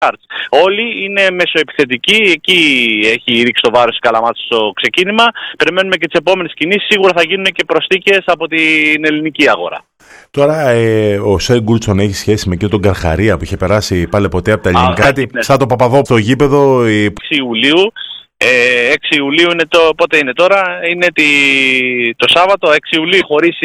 Όλοι είναι μεσοεπιθετικοί, εκεί έχει ρίξει το βάρος η Καλαμάτα στο ξεκίνημα. Περιμένουμε και τις επόμενες κινήσεις, σίγουρα θα γίνουν και προσθήκες από την ελληνική αγορά. Τώρα ο Σόι Γκούλτσον έχει σχέση με τον Καρχαρία που είχε περάσει πάλι ποτέ από τα ελληνικά. Κάτι σαν το Παπαδόπουλο στο γήπεδο. 6 Ιουλίου. 6 Ιουλίου είναι πότε είναι τώρα, είναι το Σάββατο, 6 Ιουλίου χωρίσει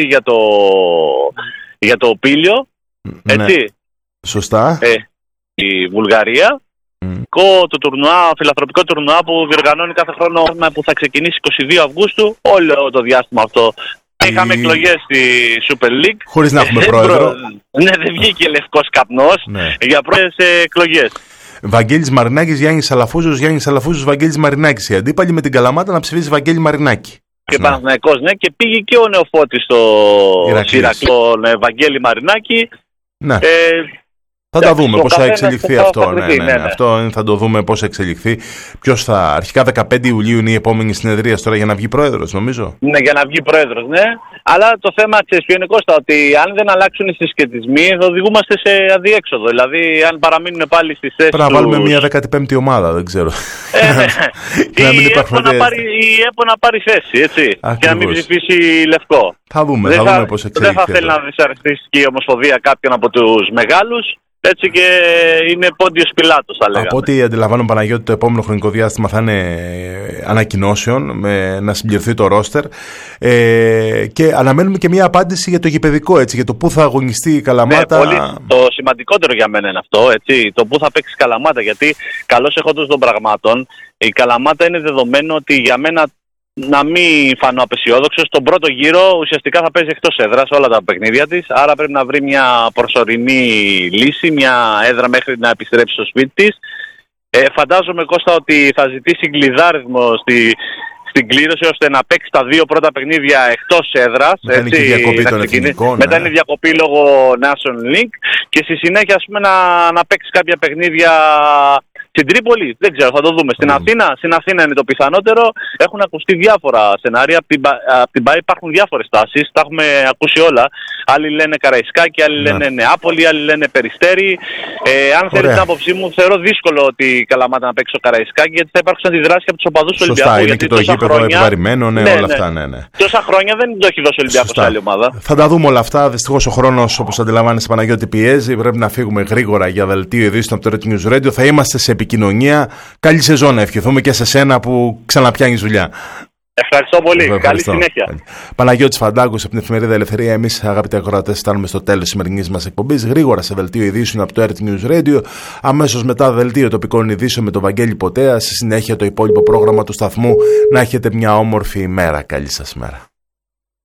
για το Πήλιο, έτσι. Ναι. Σωστά. Η Βουλγαρία. Το τουρνουά, φιλανθρωπικό τουρνουά που διοργανώνει κάθε χρόνο που θα ξεκινήσει 22 Αυγούστου, όλο το διάστημα αυτό. Είχαμε εκλογές στη Super League. Χωρίς να έχουμε πρόεδρο. Ναι, δεν βγήκε λευκός καπνός για πρώτες εκλογές. Βαγγέλης Μαρινάκης, Γιάννης Σαλαφούζος, Βαγγέλης Μαρινάκης. Η αντίπαλη με την Καλαμάτα να ψηφίσει Βαγγέλη Μαρινάκη. Και Παναθηναϊκός, ναι, και πήγε και ο Νεοφώτης στο Ηρακλείο, Βαγγέλη Μαρινάκη. Ναι. Θα τα δούμε πώς θα εξελιχθεί αυτό. Ναι. Αυτό θα το δούμε πώς θα εξελιχθεί. Ποιος θα. Αρχικά 15 Ιουλίου είναι η επόμενη συνεδρία τώρα για να βγει πρόεδρος, νομίζω. Ναι, για να βγει πρόεδρος, ναι. Αλλά το θέμα της ποιο είναι, Κώστα, ότι αν δεν αλλάξουν οι συσχετισμοί, θα οδηγούμαστε σε αδιέξοδο. Δηλαδή, αν παραμείνουν πάλι στις θέσεις. Πρέπει να βάλουμε μια 15η ομάδα, δεν ξέρω. Η ΕΠΟ να πάρει θέση, έτσι. Ακριβώς. Και να μην ψηφίσει λευκό. Θα δούμε πώς εξελιχθεί. Δεν θα θέλει να δυσαρεστήσει και η Ομοσπονδία κάποιον από τους μεγάλους. Έτσι και είναι Πόντιος Πιλάτος, θα λέγαμε. Από ό,τι αντιλαμβάνω, Παναγιώτη, το επόμενο χρονικό διάστημα θα είναι ανακοινώσεων, να συμπληρωθεί το ρόστερ. Και αναμένουμε και μια απάντηση για το γηπεδικό, έτσι, για το πού θα αγωνιστεί η Καλαμάτα. Ναι, το σημαντικότερο για μένα είναι αυτό, έτσι, το πού θα παίξει η Καλαμάτα. Γιατί καλώς εχόντως των πραγμάτων, η Καλαμάτα είναι δεδομένο ότι για μένα. Να μην φανώ απεσιόδοξο. Στον πρώτο γύρο ουσιαστικά θα παίζει εκτός έδρας όλα τα παιχνίδια της. Άρα πρέπει να βρει μια προσωρινή λύση, μια έδρα μέχρι να επιστρέψει στο σπίτι της. Φαντάζομαι, Κώστα, ότι θα ζητήσει κλειδάριθμο στην κλήρωση ώστε να παίξει τα δύο πρώτα παιχνίδια εκτός έδρας. Μετά είναι διακοπή των εθνικών. Μετά είναι διακοπή λόγω National League. Και στη συνέχεια, ας πούμε, να παίξει κάποια παιχνίδια. Στην Τρίπολη, δεν ξέρω, θα το δούμε. Στην Αθήνα είναι το πιθανότερο. Έχουν ακουστεί διάφορα σενάρια. Από την ΠΑΕ υπάρχουν διάφορες τάσεις. Τα έχουμε ακούσει όλα. Άλλοι λένε Καραϊσκάκη, άλλοι λένε Νεάπολη, άλλοι λένε Περιστέρι. Αν θέλει την άποψή μου, θεωρώ δύσκολο ότι η Καλαμάτα να παίξει το Καραϊσκάκη, γιατί θα υπάρξουν αντιδράσεις από τους οπαδούς του Ολυμπιακού. Σωστά, είναι και το γήπεδο επιβαρημένο, όλα αυτά. Ναι. Τόσα χρόνια δεν το έχει δώσει ο Ολυμπιακός σε άλλη ομάδα. Θα τα δούμε όλα αυτά. Δυστυχώς ο χρόνος, όπως αντιλαμβάνεσαι, Παναγιώτη, πιέζει. Πρέπει να φύγουμε γρήγορα για δελτίο ειδήσεων από το Red News Radio. Θα είμαστε σε επικοινωνία. Καλή σεζόν να ευχηθούμε και σε σένα που ξαναπιάνεις δουλειά. Ευχαριστώ πολύ. Καλή συνέχεια. Παναγιώτης Φαντάκος από την εφημερίδα Ελευθερία. Εμείς, αγαπητοί ακροατές, φτάνουμε στο τέλος της σημερινής μας εκπομπής. Γρήγορα σε δελτίο ειδήσεων από το Red News Radio. Αμέσως μετά δελτίο τοπικών ειδήσεων με τον Βαγγέλη Ποτέα. Στη συνέχεια το υπόλοιπο πρόγραμμα του σταθμού. Να έχετε μια όμορφη ημέρα. Καλή σας μέρα.